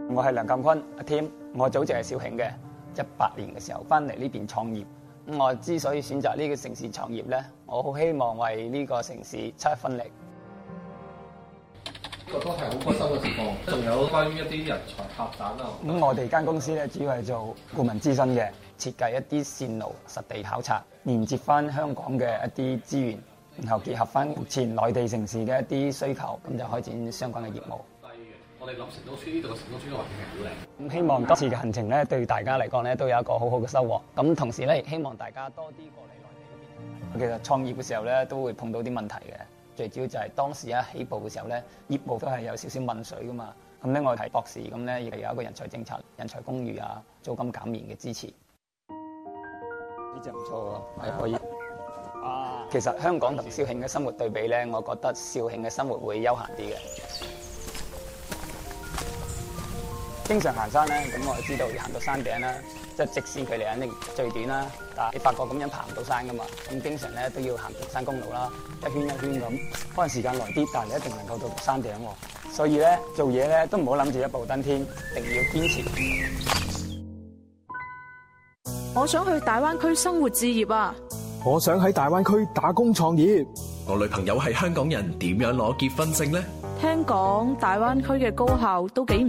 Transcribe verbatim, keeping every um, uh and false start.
我係梁鑑坤阿添，我祖籍係肇慶嘅，一八年嘅時候翻嚟呢邊創業。咁我之所以選擇呢個城市創業咧，我好希望為呢個城市出一分力。 呢個都係好開心嘅情況。仲有關於一啲人才發展啊。 咁我哋間公司咧主要係做顧問諮詢嘅，設計一啲線路實地考察，連接翻香港嘅一啲資源，然後結合翻目前內地城市嘅一啲需求，咁就開展相關嘅業務。 我哋諗成都村呢度嘅成都村嘅環境係好靚。 咁希望今次嘅行程咧，對大家嚟講咧都有一個好好嘅收穫。咁同時咧，亦希望大家多啲過嚟內地嗰邊。其實創業嘅時候咧，都會碰到啲問題嘅。最主要就係當時一起步嘅時候咧，業務都係有少少問水噶嘛。咁咧，我係博士，咁咧亦係有一個人才政策、人才公寓啊、租金減免嘅支持。呢隻唔錯喎，係可以。啊，其實香港同肇慶嘅生活對比咧，我覺得肇慶嘅生活會悠閒啲嘅。經常行山咧，咁我就知道要行到山頂啦，即係直線距離肯定最短啦。但係你發覺咁樣爬唔到山噶嘛，咁經常咧都要行平山公路啦，一圈一圈咁，可能時間耐啲，但係你一定能夠到山頂喎。所以咧做嘢咧都唔好諗住一步登天，一定要堅持。 我想去大灣區生活置業啊！ 我想喺大灣區打工創業。 我女朋友係香港人，點樣攞結婚證呢？ 聽講大灣區嘅高校都幾